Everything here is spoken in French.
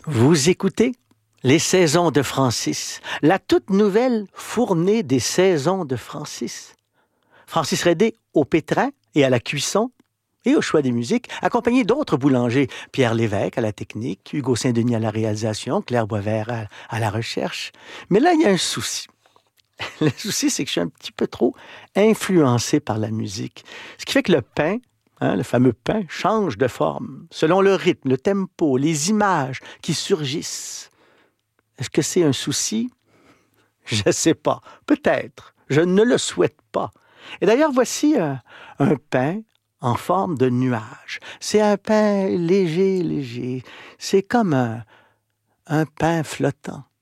Vous écoutez Les Saisons de Francis, la toute nouvelle fournée des Saisons de Francis. Francis Redé au pétrin et à la cuisson et au choix des musiques, accompagné d'autres boulangers, Pierre Lévesque à la technique, Hugo Saint-Denis à la réalisation, Claire Boisvert à la recherche. Mais là, il y a un souci. Le souci, c'est que je suis un petit peu trop influencé par la musique. Ce qui fait que le pain, le fameux pain, change de forme selon le rythme, le tempo, les images qui surgissent. Est-ce que c'est un souci? Je ne sais pas. Peut-être. Je ne le souhaite pas. Et d'ailleurs, voici un pain en forme de nuage. C'est un pain léger, léger. C'est comme un pain flottant.